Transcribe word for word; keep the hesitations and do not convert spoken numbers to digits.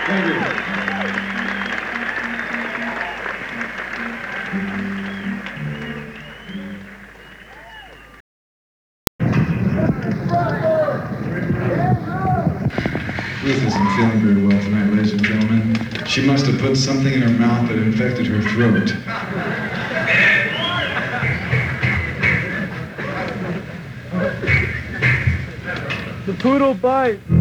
Thank you. Ruth isn't feeling very well tonight, ladies and gentlemen. She must have put something in her mouth that infected her throat. The poodle bite.